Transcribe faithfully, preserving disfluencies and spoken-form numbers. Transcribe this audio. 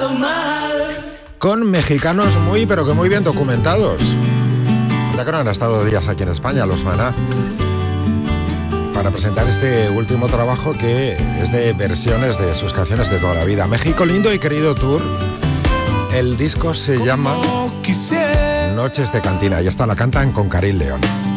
Con mexicanos muy, pero que muy bien documentados. Ya que no han estado días aquí en España, los Maná, para presentar este último trabajo que es de versiones de sus canciones de toda la vida. México lindo y querido tour. El disco se llama Noches de Cantina y esta la cantan con Karim León.